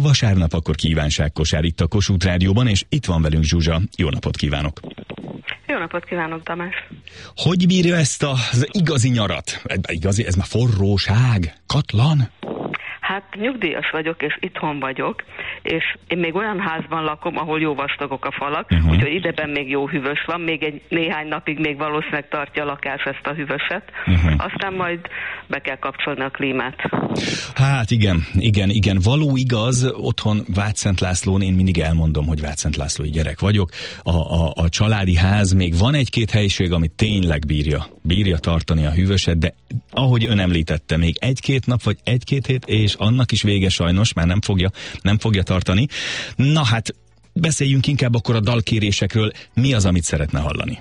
vasárnap akkor kívánságkosár itt a Kossuth Rádióban, és itt van velünk Zsuzsa. Jó napot kívánok! Jó napot kívánok, Tamás! Hogy bírja ezt az igazi nyarat? Igazi, ez már forróság, katlan? Hát nyugdíjas vagyok, és itthon vagyok, és én még olyan házban lakom, ahol jó vastagok a falak, úgyhogy ideben még jó hűvös van, még néhány napig még valószínűleg tartja a lakás ezt a hűvöset, aztán majd be kell kapcsolni a klímát. Hát igen, való igaz, otthon Vácszent Lászlón én mindig elmondom, hogy Vácszent Lászlói gyerek vagyok, a családi ház még van egy-két helység, ami tényleg bírja tartani a hűvöset, de ahogy ön említette, még egy-két nap vagy egy-két hét, és annak is vége sajnos, már nem fogja tartani. Na hát, beszéljünk inkább akkor a dalkérésekről. Mi az, amit szeretne hallani?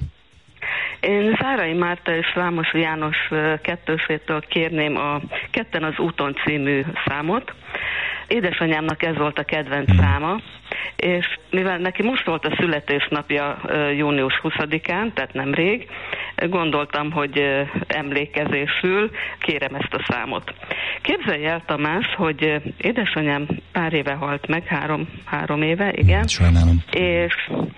Én Zárai Márta és Vámosi János kettősétől kérném a Ketten az úton című számot. Édesanyámnak ez volt a kedvenc száma, és mivel neki most volt a születésnapja június 20-án, tehát nemrég, gondoltam, hogy emlékezésül kérem ezt a számot. Képzelj el, Tamás, hogy édesanyám pár éve halt meg, három éve, igen. Sajnálom. És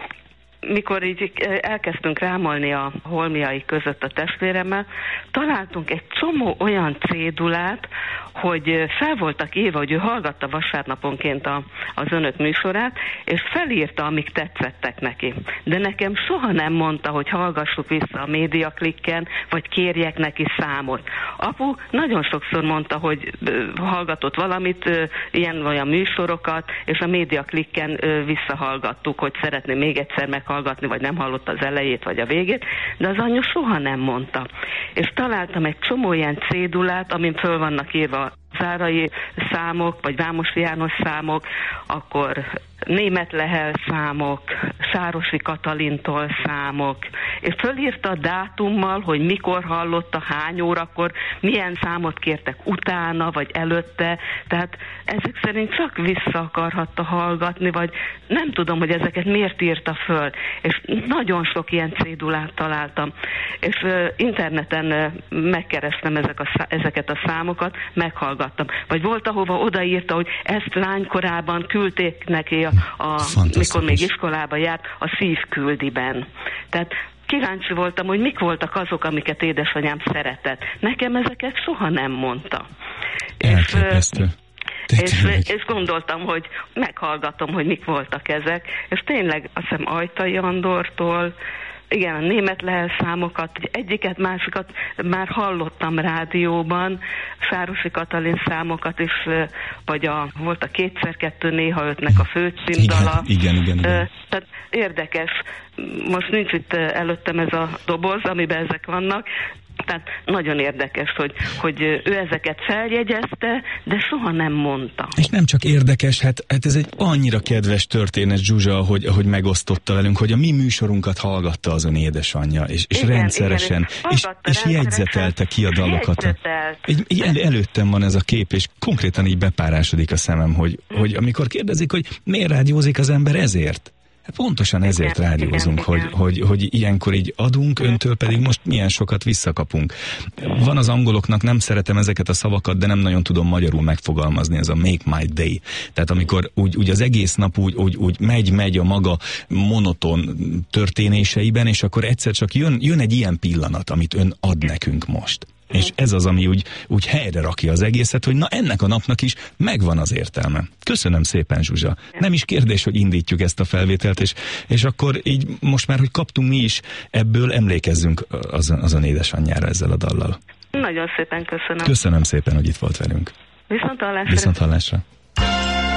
mikor így elkezdtünk rámolni a holmiai között a testvéremmel, találtunk egy csomó olyan cédulát, hogy fel voltak írva, hogy ő hallgatta vasárnaponként az önök műsorát, és felírta, amik tetszettek neki. De nekem soha nem mondta, hogy hallgassuk vissza a médiaklikken, vagy kérjek neki számot. Apu nagyon sokszor mondta, hogy hallgatott valamit, ilyen-olyan műsorokat, és a médiaklikken visszahallgattuk, hogy szeretné még egyszer meghallgatni, vagy nem hallotta az elejét, vagy a végét, de az anyu soha nem mondta. És találtam egy csomó ilyen cédulát, amin föl vannak írva zárai számok, vagy Vámosi János számok, akkor Németh Lehel számok, Sárosi Katalintól számok, és fölírta a dátummal, hogy mikor hallotta, hány órakor, milyen számot kértek utána, vagy előtte, tehát ezek szerint csak vissza akarhatta hallgatni, vagy nem tudom, hogy ezeket miért írta föl, és nagyon sok ilyen cédulát találtam, és interneten megkerestem ezeket a számokat, meghallgattam. Vagy volt, ahova odaírta, hogy ezt lánykorában küldték neki, mikor még iskolába járt, a Szívküldiben. Tehát kíváncsi voltam, hogy mik voltak azok, amiket édesanyám szeretett. Nekem ezeket soha nem mondta. Elképesztő. És gondoltam, hogy meghallgatom, hogy mik voltak ezek, és tényleg azt hiszem Ajtai Andortól, igen, a Németh Lehel számokat, egyiket, másikat már hallottam rádióban, Sárosi Katalin számokat is, vagy volt a 2x2 néha ötnek a főcímdala. Igen. Tehát érdekes, most nincs itt előttem ez a doboz, amiben ezek vannak, tehát nagyon érdekes, hogy ő ezeket feljegyezte, de soha nem mondta. És nem csak érdekes, hát ez egy annyira kedves történet, Zsuzsa, ahogy megosztotta velünk, hogy a mi műsorunkat hallgatta az ön édesanyja, és igen, rendszeresen, és jegyzetelte ki a dalokat. Előttem van ez a kép, és konkrétan így bepárásodik a szemem, hogy amikor kérdezik, hogy miért rádiózik az ember, ezért. Hát pontosan ezért rádiózunk, hogy ilyenkor így adunk, öntől pedig most milyen sokat visszakapunk. Van az angoloknak, nem szeretem ezeket a szavakat, de nem nagyon tudom magyarul megfogalmazni, ez a make my day. Tehát amikor úgy az egész nap úgy megy a maga monoton történéseiben, és akkor egyszer csak jön egy ilyen pillanat, amit ön ad nekünk most. És ez az, ami úgy helyre rakja az egészet, hogy na ennek a napnak is megvan az értelme. Köszönöm szépen, Zsuzsa. Nem is kérdés, hogy indítjuk ezt a felvételt, és akkor így most már, hogy kaptunk mi is, ebből emlékezzünk azon édesanyjára ezzel a dallal. Nagyon szépen köszönöm. Köszönöm szépen, hogy itt volt velünk. Viszonthallásra. Viszonthallásra.